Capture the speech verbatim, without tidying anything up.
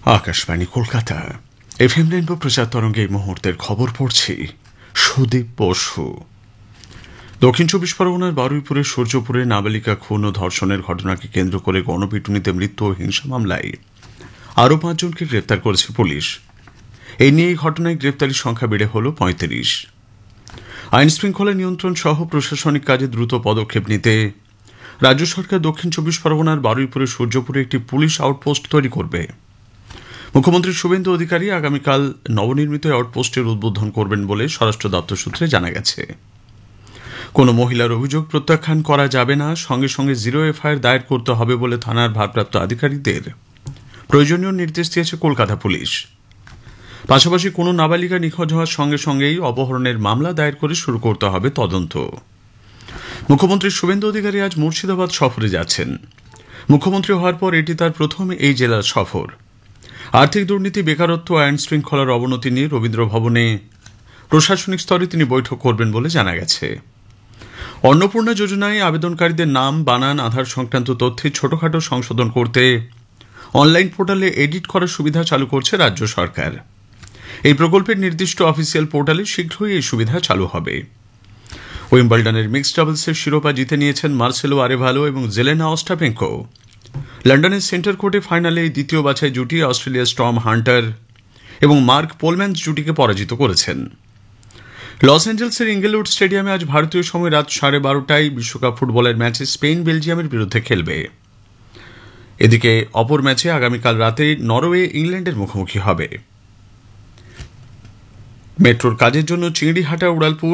Akashvani Kolkata FM rainbow প্রচার তরঙ্গে এই মুহূর্তের খবর পড়ছি সুদীপ বসু। দক্ষিণ চব্বিশ পরগনার বারুইপুরে সূর্যপুরে নাবালিকা খুন ও ধর্ষণের ঘটনাকে কেন্দ্র করে গণপিটুনিতে মৃত্যু ও হিংসা মামলায় আরও পাঁচজনকে গ্রেপ্তার করেছে পুলিশ। এই নিয়ে এই ঘটনায় গ্রেপ্তারির সংখ্যা বেড়ে হল পঁয়ত্রিশ। আইন শৃঙ্খলা নিয়ন্ত্রণ সহ প্রশাসনিক কাজে দ্রুত পদক্ষেপ নিতে রাজ্য সরকার দক্ষিণ চব্বিশ পরগনার বারুইপুরে সূর্যপুরে একটি পুলিশ আউটপোস্ট তৈরি করবে। মুখ্যমন্ত্রী শুভেন্দু অধিকারী আগামীকাল নবনির্মিত আউটপোস্টের উদ্বোধন করবেন বলে স্বরাষ্ট্র দপ্তর সূত্রে জানা গেছে। কোনো মহিলার অভিযোগ প্রত্যাখ্যান করা যাবে না, সঙ্গে সঙ্গে জিরো এফআইআর দায়ের করতে হবে বলে থানার ভারপ্রাপ্ত আধিকারিকদের প্রয়োজনীয় নির্দেশ দিয়েছে কলকাতা পুলিশ। পাশাপাশি কোনো নাবালিকা নিখোঁজ হওয়ার সঙ্গে সঙ্গেই অপহরণের মামলা দায়ের করে শুরু করতে হবে তদন্ত। মুখ্যমন্ত্রী শুভেন্দু অধিকারী আজ মুর্শিদাবাদ সফরে যাচ্ছেন। মুখ্যমন্ত্রী হওয়ার পর এটি তার প্রথম এই জেলার সফর। আর্থিক দুর্নীতি, বেকারত্ব, আইন শৃঙ্খলার অবনতি নিয়ে রবীন্দ্র ভবনে প্রশাসনিক স্তরে তিনি বৈঠক করবেন বলে জানা গেছে। অন্নপূর্ণা যোজনায় আবেদনকারীদের নাম, বানান, আধার সংক্রান্ত তথ্যে ছোটখাটো সংশোধন করতে অনলাইন পোর্টালে এডিট করার সুবিধা চালু করছে রাজ্য সরকার। এই প্রকল্পের নির্দিষ্ট অফিসিয়াল পোর্টালে শীঘ্রই এই সুবিধা চালু হবে। উইম্বলডনের মিক্সড ডাবলসের শিরোপা জিতে নিয়েছেন মার্সেলো আরেভালো এবং জেলেনা অস্টাপেঙ্কো। লন্ডনের সেন্টার কোর্টে ফাইনালে দ্বিতীয় বাছাই জুটি অস্ট্রেলিয়ার স্টর্ম হান্টার এবং মার্ক পোলম্যান্স জুটিকে পরাজিত করেছেন। লস অ্যাঞ্জেলসের ইঙ্গেলউড স্টেডিয়ামে আজ ভারতীয় সময় রাত সাড়ে বারোটায় বিশ্বকাপ ফুটবলের ম্যাচে স্পেন বেলজিয়ামের বিরুদ্ধে খেলবে। এদিকে অপর ম্যাচে আগামীকাল রাতে নরওয়ে ইংল্যান্ডের মুখোমুখি হবে। মেট্রোর কাজের জন্য চিংড়িহাটা উড়ালপুর